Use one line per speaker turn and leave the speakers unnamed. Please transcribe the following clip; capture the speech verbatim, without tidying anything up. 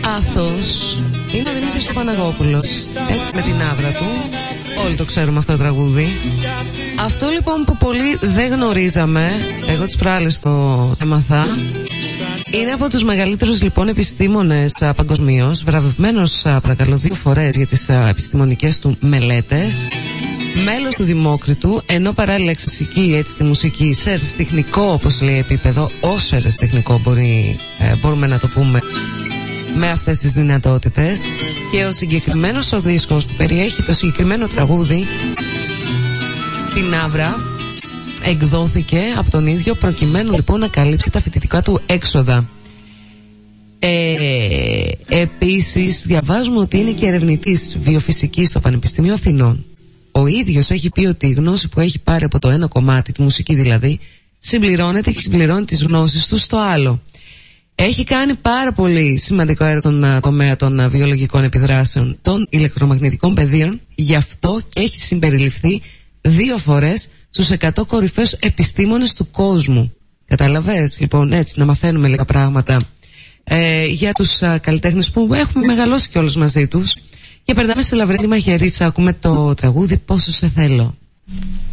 Αυτός είναι ο Δημήτρης ο Παναγόπουλος. Έτσι με την άβρα του. Όλοι το ξέρουμε αυτό το τραγούδι. Αυτό λοιπόν που πολλοί δεν γνωρίζαμε, εγώ τις προάλλες το έμαθα, είναι από τους μεγαλύτερους λοιπόν επιστήμονες παγκοσμίως, βραβευμένος παρακαλώ δύο φορές για τις α, επιστημονικές του μελέτες, μέλος του Δημόκριτου, ενώ παράλληλα εξασκεί έτσι τη μουσική σε αριστεχνικό, όπως λέει, επίπεδο, όσο αριστεχνικό μπορεί, ε, μπορούμε να το πούμε, με αυτές τις δυνατότητες. Και ο συγκεκριμένος ο δίσκος που περιέχει το συγκεκριμένο τραγούδι, την Άβρα, εκδόθηκε από τον ίδιο προκειμένου λοιπόν να καλύψει τα φοιτητικά του έξοδα. Ε, επίσης διαβάζουμε ότι είναι και ερευνητής βιοφυσικής στο Πανεπιστήμιο Αθηνών. Ο ίδιος έχει πει ότι η γνώση που έχει πάρει από το ένα κομμάτι, τη μουσική δηλαδή, συμπληρώνεται και συμπληρώνει τις γνώσεις του στο άλλο. Έχει κάνει πάρα πολύ σημαντικό έργο στον τομέα των βιολογικών επιδράσεων των ηλεκτρομαγνητικών πεδίων, γι' αυτό και έχει συμπεριληφθεί δύο φορές στους εκατό κορυφαίους επιστήμονες του κόσμου. Κατάλαβες, λοιπόν, έτσι να μαθαίνουμε λίγα πράγματα ε, για τους α, καλλιτέχνες που έχουμε μεγαλώσει κιόλας μαζί τους. Και περνάμε σε Λαβρένη Μαχαιρίτσα, ακούμε το τραγούδι «Πόσο σε θέλω».